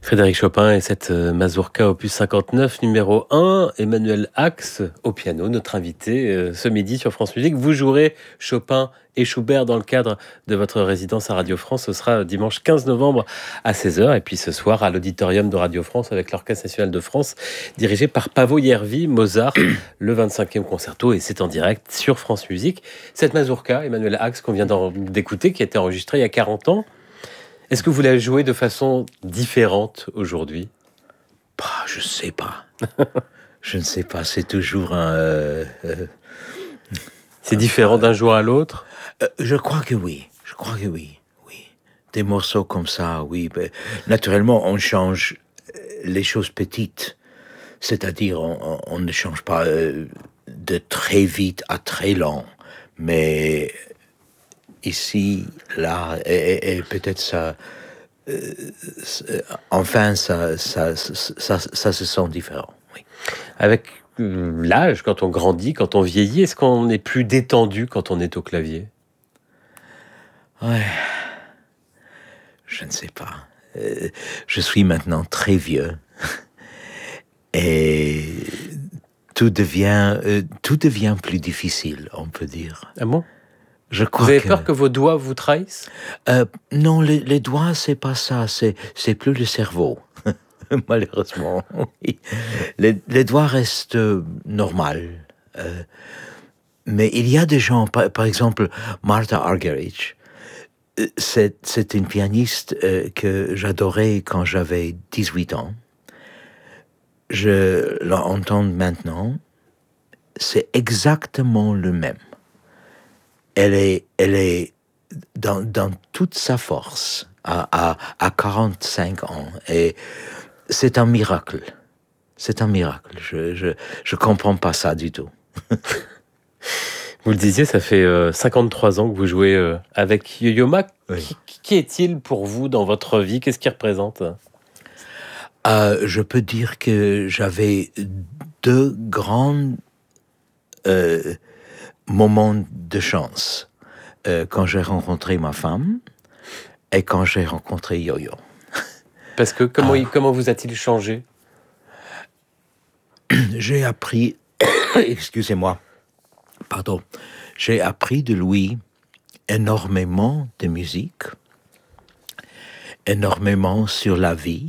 Frédéric Chopin et cette mazurka opus 59 numéro 1, Emmanuel Ax au piano, notre invité ce midi sur France Musique. Vous jouerez Chopin et Schubert dans le cadre de votre résidence à Radio France. Ce sera dimanche 15 novembre à 16h. Et puis ce soir à l'auditorium de Radio France avec l'Orchestre National de France, dirigé par Paavo Järvi, Mozart, le 25e concerto. Et c'est en direct sur France Musique. Cette mazurka, Emmanuel Ax, qu'on vient d'écouter, qui a été enregistrée il y a 40 ans, est-ce que vous la jouez de façon différente aujourd'hui ? Je ne sais pas. Je ne sais pas. C'est toujours c'est différent d'un jour à l'autre ? Je crois que oui. Oui. Des morceaux comme ça, oui. Naturellement, on change les choses petites. C'est-à-dire, on ne change pas de très vite à très lent. Mais ici, là, et peut-être ça... enfin, ça se sent différent. Oui. Avec l'âge, quand on grandit, quand on vieillit, est-ce qu'on est plus détendu quand on est au clavier ? Ouais. Je ne sais pas. Je suis maintenant très vieux. Et tout devient plus difficile, on peut dire. Ah bon ? Je crois vous avez peur que vos doigts vous trahissent ? Non, les doigts, c'est pas ça. C'est plus le cerveau. Malheureusement. Oui. Les doigts restent normaux. Mais il y a des gens, par exemple, Martha Argerich, c'est une pianiste que j'adorais quand j'avais 18 ans. Je l'entends maintenant. C'est exactement le même. Elle est dans toute sa force à 45 ans. Et c'est un miracle. Je comprends pas ça du tout. Vous le disiez, ça fait 53 ans que vous jouez avec Yo-Yo Ma. Oui. Qui est-il pour vous dans votre vie ? Qu'est-ce qu'il représente ? Je peux dire que j'avais deux grands moments de chance. Quand j'ai rencontré ma femme et quand j'ai rencontré Yo-Yo. Parce que comment vous a-t-il changé ? J'ai appris... Excusez-moi. Pardon. J'ai appris de lui énormément de musique, énormément sur la vie.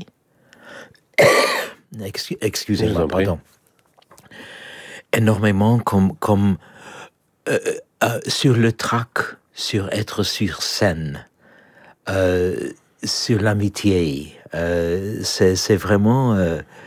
Excusez-moi, pardon. Énormément comme sur le track, sur être sur scène, sur l'amitié. C'est vraiment...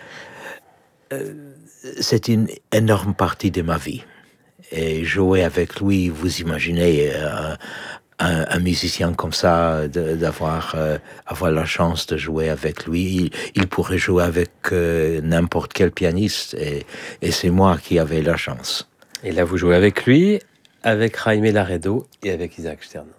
c'est une énorme partie de ma vie. Et jouer avec lui, vous imaginez un musicien comme ça, avoir la chance de jouer avec lui. Il pourrait jouer avec n'importe quel pianiste, et c'est moi qui avais la chance. Et là, vous jouez avec lui, avec Jaime Laredo et avec Isaac Stern.